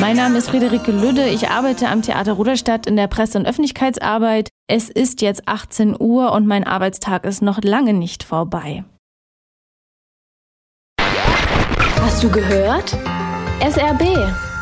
Mein Name ist Friederike Lüdde. Ich arbeite am Theater Rudolstadt in der Presse- und Öffentlichkeitsarbeit. Es ist jetzt 18 Uhr und mein Arbeitstag ist noch lange nicht vorbei. Hast du gehört? SRB